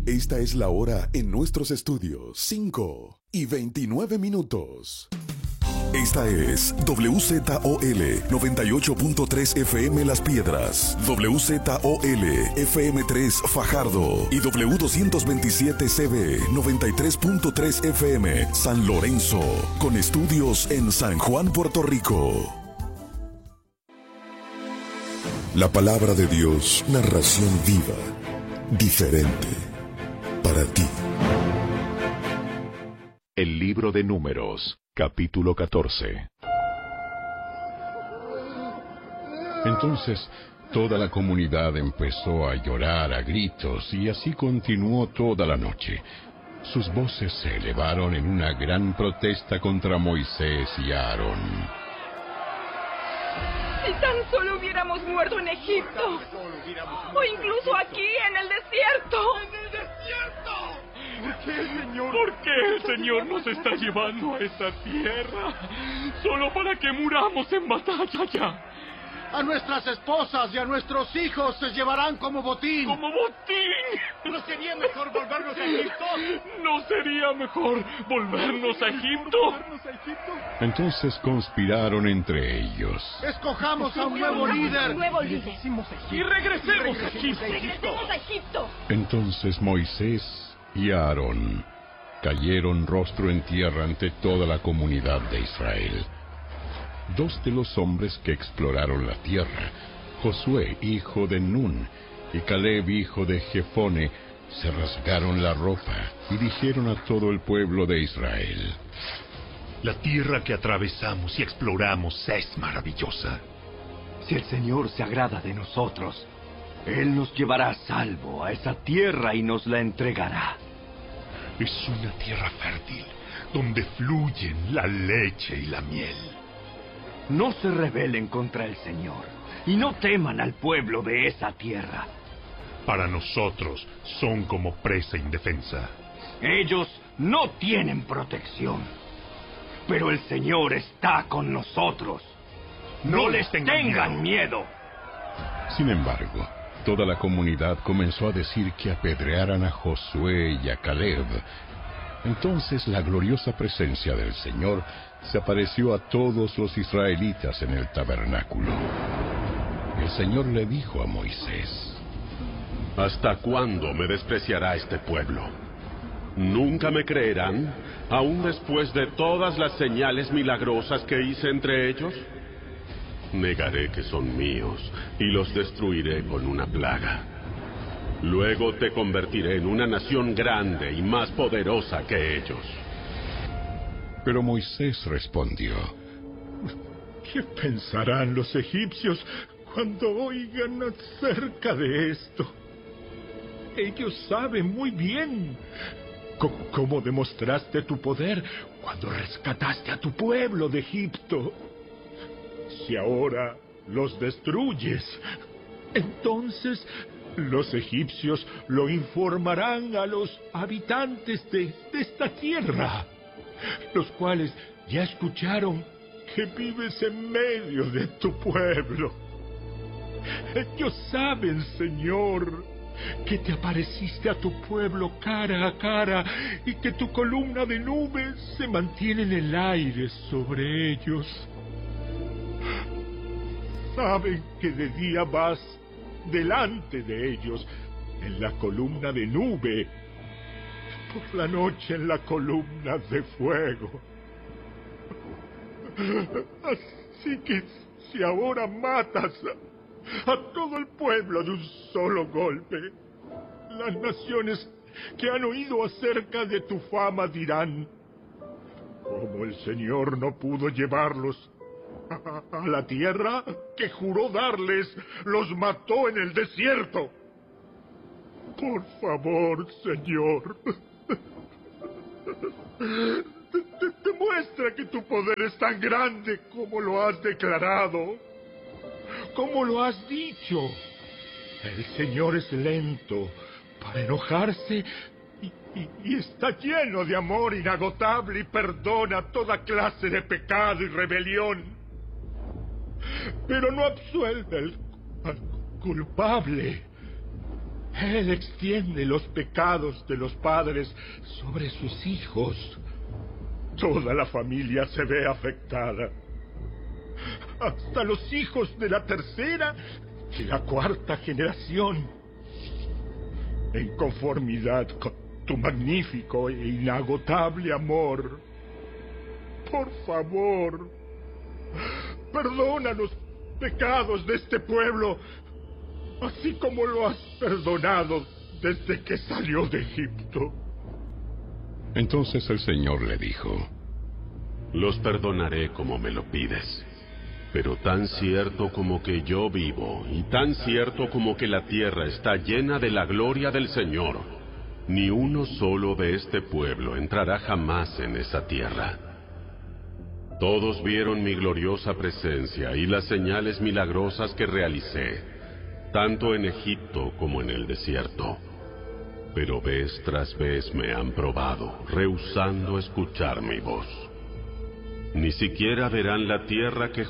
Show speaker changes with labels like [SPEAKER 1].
[SPEAKER 1] Esta es la hora en nuestros estudios, 5:29. Esta es WZOL 98.3 FM Las Piedras, WZOL FM3 Fajardo y W227CB 93.3 FM San Lorenzo, con estudios en San Juan, Puerto Rico. La palabra de Dios, narración viva, diferente, para ti.
[SPEAKER 2] El libro de Números, capítulo 14.
[SPEAKER 3] Entonces, toda la comunidad empezó a llorar a gritos, y así continuó toda la noche. Sus voces se elevaron en una gran protesta contra Moisés y Aarón.
[SPEAKER 4] Si tan solo hubiéramos muerto en Egipto, o incluso aquí en el desierto. ¡En el desierto!
[SPEAKER 5] ¿Por qué el Señor nos está llevando a esta tierra? Solo para que muramos en batalla ya.
[SPEAKER 6] A nuestras esposas y a nuestros hijos se llevarán como botín.
[SPEAKER 5] ¿Como botín?
[SPEAKER 6] ¿No sería mejor volvernos a Egipto?
[SPEAKER 5] ¿No sería mejor volvernos a Egipto?
[SPEAKER 3] Entonces conspiraron entre ellos.
[SPEAKER 6] Escojamos a un nuevo líder.
[SPEAKER 5] Y regresemos a
[SPEAKER 4] Egipto.
[SPEAKER 3] Entonces Moisés y Aarón cayeron rostro en tierra ante toda la comunidad de Israel. Dos de los hombres que exploraron la tierra, Josué, hijo de Nun, y Caleb, hijo de Jefone, se rasgaron la ropa y dijeron a todo el pueblo de Israel:
[SPEAKER 7] La tierra que atravesamos y exploramos es maravillosa.
[SPEAKER 8] Si el Señor se agrada de nosotros, Él nos llevará a salvo a esa tierra y nos la entregará.
[SPEAKER 7] Es una tierra fértil, donde fluyen la leche y la miel.
[SPEAKER 8] No se rebelen contra el Señor, y no teman al pueblo de esa tierra.
[SPEAKER 7] Para nosotros son como presa indefensa.
[SPEAKER 8] Ellos no tienen protección, pero el Señor está con nosotros. No les tengan miedo.
[SPEAKER 3] Sin embargo, toda la comunidad comenzó a decir que apedrearan a Josué y a Caleb. Entonces la gloriosa presencia del Señor se apareció a todos los israelitas en el tabernáculo. El Señor le dijo a Moisés:
[SPEAKER 9] ¿Hasta cuándo me despreciará este pueblo? ¿Nunca me creerán, aún después de todas las señales milagrosas que hice entre ellos? Negaré que son míos y los destruiré con una plaga. Luego te convertiré en una nación grande y más poderosa que ellos.
[SPEAKER 3] Pero Moisés respondió:
[SPEAKER 7] ¿Qué pensarán los egipcios cuando oigan acerca de esto? Ellos saben muy bien cómo demostraste tu poder cuando rescataste a tu pueblo de Egipto. Si ahora los destruyes, entonces los egipcios lo informarán a los habitantes de esta tierra, los cuales ya escucharon que vives en medio de tu pueblo. Ellos saben, Señor, que te apareciste a tu pueblo cara a cara y que tu columna de nubes se mantiene en el aire sobre ellos. Saben que de día vas delante de ellos en la columna de nube, por la noche en la columna de fuego. Así que si ahora matas a todo el pueblo de un solo golpe, las naciones que han oído acerca de tu fama dirán: ¿cómo el Señor no pudo llevarlos a la tierra que juró darles, los mató en el desierto? Por favor, Señor, demuestra que tu poder es tan grande como lo has declarado, como lo has dicho. El Señor es lento para enojarse y está lleno de amor inagotable y perdona toda clase de pecado y rebelión. Pero no absuelve al culpable. Él extiende los pecados de los padres sobre sus hijos. Toda la familia se ve afectada. Hasta los hijos de la tercera y la cuarta generación. En conformidad con tu magnífico e inagotable amor, por favor, perdona los pecados de este pueblo, así como lo has perdonado desde que salió de Egipto.
[SPEAKER 3] Entonces el Señor le dijo:
[SPEAKER 9] los perdonaré como me lo pides. Pero tan cierto como que yo vivo, y tan cierto como que la tierra está llena de la gloria del Señor, ni uno solo de este pueblo entrará jamás en esa tierra. Todos vieron mi gloriosa presencia y las señales milagrosas que realicé, tanto en Egipto como en el desierto. Pero vez tras vez me han probado, rehusando escuchar mi voz. Ni siquiera verán la tierra que